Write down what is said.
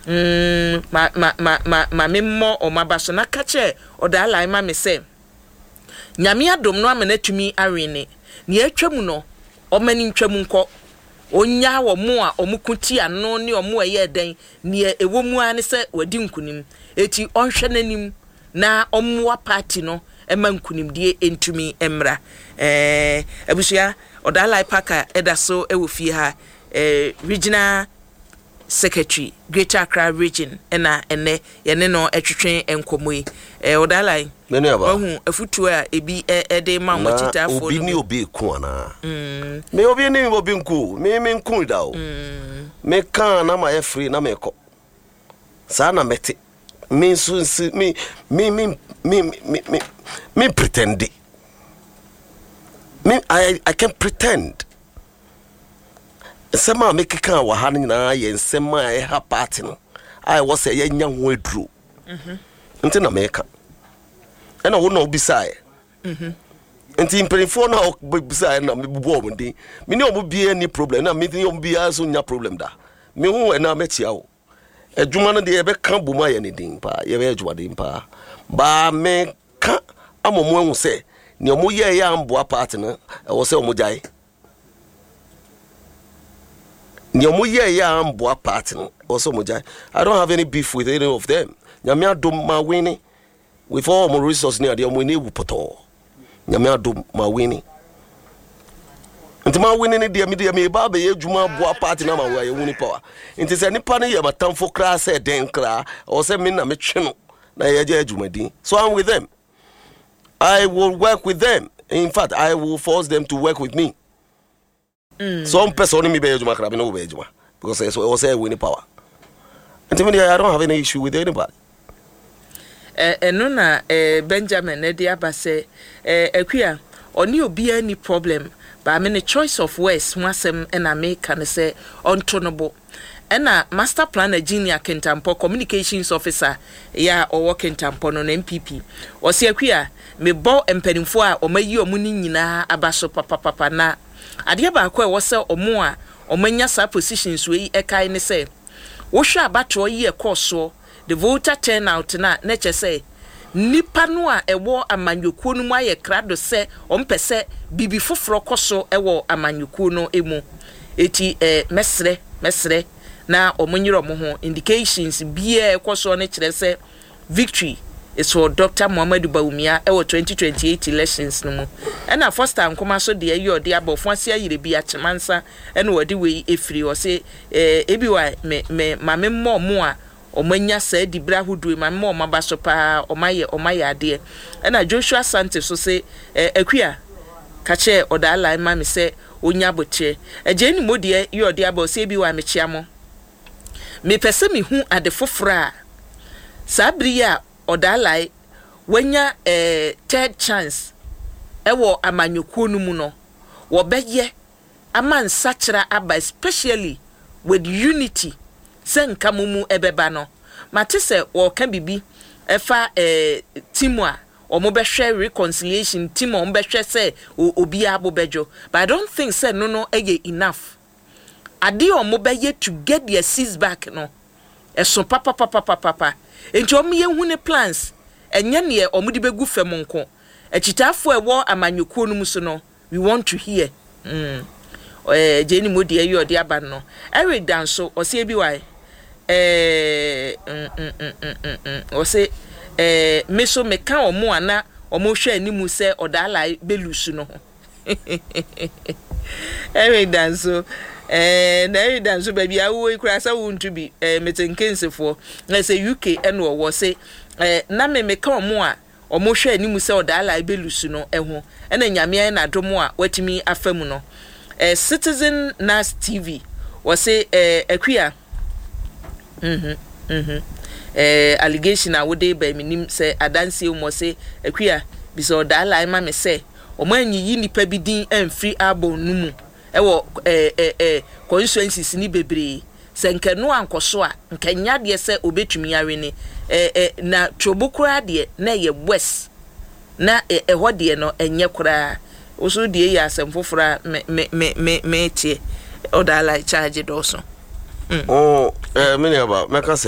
ma memmo o mabaso na kache odala ma me se nyame adom no amenatumi awene ne atwam no o mani ntwam nko onya wo mo a omukuti ano ne omo eye den ne ewomu ane se wadi nkunim eti onhwe nanim na omwa party no ema nkunim die entumi emra abusua odala paka edaso ewofie ha regional secretary Greater Accra region ena ene yene no etwetwen enkomoi odalai nene aba ohu afutu a ebi ede ma nwachita fo obi ni obi ku ana me obi ni obi nku me nku da o me kan na ma free na me ko sa na mete me so me pretend me I can pretend sema make kan wa ha na ye nsema e ha party no I was say ye nya ho aduru nti na make ena wo na obisae nti imperifo na obisae na me bubu omde me ni omo bia ni problem na me ni omo bia so nya problem da me hu na metia wo adwuma no de ye be kan boma ye ne din pa ye be adwuma din pa ba me ka amomo hu se ni omo ye ya amboa party no e wo se omo jai also Mojai. I don't have any beef with any of them. Nyamia do ma winning with all my resources near the omwini wupoto. Nyamia do ma winning. Nti ma winning the media me ba be juma boa party na ma wa ye wuni power. Nti se nipa ne ye matamfo kra se den kra or se me na me twe no na ye je juma din. So I'm with them. I will work with them. In fact, I will force them to work with me. Some person me be ejuma kra be no be ejuma because I say winning power. And I don't have any issue with anybody. No na Benjamin Ediaba say Equia oni obi any problem but I mean a choice of words wasem and I make can say untonable. And master planner junior Kentampo communications officer ya or working tampon on MPP or see Equia me bo empenifo a o mayi omuni nyina abaso papa na ade ba kwa wo se omo a omanya sa positions we ekai ne se wo hwa abato yi ekoso the voter turnout na che se nipa no a ewo amanyokuo no mu aye krado se ompese bibi foforo koso ewo amanyokuo no emu eti mesre na omonyiro mo ho indications bia ekoso ne kire se victory is for Dr. Muhammadu Bawumia ewo 2028 elections no mu ena first time koma so de ayi ode abofo ase ayire bi achemansa ena wode we efiri o se ebi wa me mamemmo mo a omanya sa dibra hudu mamemmo mabaso pa omaye ade ena Joshua Sante so se akua kache odala ma me se onya boche ejeni modie yi ode abo se ebi wa me chiamo me pese me hu ade fofora sabria odalai wenya third chance ewo amanyokuo no mu no wo beye amansa kira aba especially with unity senka mumu ebeba no matese wo ka bibi efa team a omo be hwe reconciliation team omo be hwe se obi abobejo but I don't think say no eye enough ade omo be ye to get their seats back no eso papa enti omo ye hu ne plans enye ne omo de begu fam nko echitafo ewo amanyokuo no muso no we want to hear jeni modi ayi ode aba no every danso o se bi wai o se meso meka omo ana omo hwe animu se odala belusu no every danso na every danso baby awo ikura sa won't be metenkensefo na se UK eno wo se na meka omo a omo hwe animu se odala belusu no eho ena nyame na domo a watimi afamu no Citizen Nas TV was say akua allegation a wode ba minim say adanse mo say akua biso odala ma me say o manyi nipa bi din amfri abon no mu ewo constituencies ni bebre senke no ankoso a nkanya de se obetumi awe ni na trobokura de na ye west na ho de no enye kura oso de ya asem fofora me tie odala charge doso many about make us